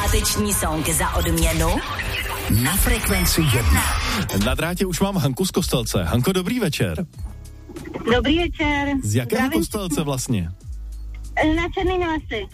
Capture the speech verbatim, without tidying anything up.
Páteční song za odměnu na Frekvenci jedna. Na drátě už mám Hanku z Kostelce. Hanko, dobrý večer. Dobrý večer. Z jakého Zdravím. Kostelce vlastně? Na Černý Násy.